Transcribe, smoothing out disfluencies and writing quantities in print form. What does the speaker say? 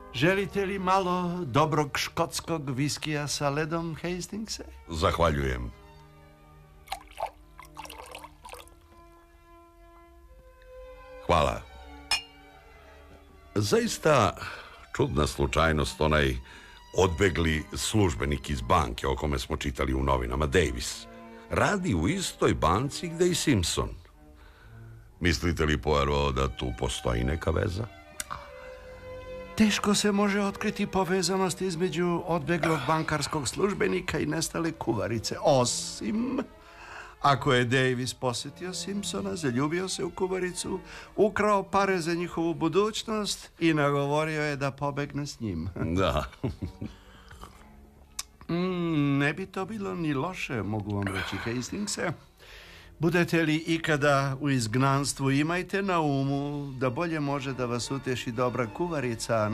Želite li malo dobrog škotskog viskija sa ledom, Hastingse? Zahvaljujem. Hvala. Zaista čudna slučajnost, onaj odbegli službenik iz banke o kome smo čitali u novinama, Davis. Radi u istoj banci gde i Simpson. Mislite li, Poirot, da tu postoji neka veza? Teško se može otkriti povezanost između odbeglog bankarskog službenika i nestale kuvarice, osim ako je Davis posjetio Simpsona, zaljubio se u kuvaricu, ukrao pare za njihovu budućnost i nagovorio je da pobegne s njim. Da. Ne bi to bilo ni loše, mogu vam reći, Hastingse. Budete li ikada u izgnanstvu, imajte na umu da bolje može da vas uteši dobra kuvarica